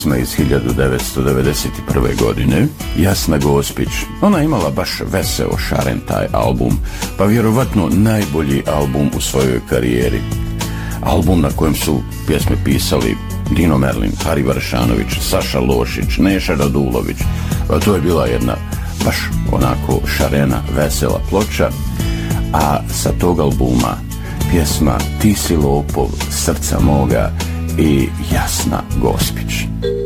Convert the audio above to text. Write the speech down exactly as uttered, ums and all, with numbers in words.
iz hiljadu devetsto devedeset prve. godine, Jasna Gospić. Ona je imala baš veseo, šaren taj album, pa vjerovatno najbolji album u svojoj karijeri. Album na kojem su pjesme pisali Dino Merlin, Hari Varšanović, Saša Lošić, Neša Radulović. A to je bila jedna baš onako šarena, vesela ploča. A sa tog albuma pjesma Ti si lopov, srca moga i Jasna Gospić.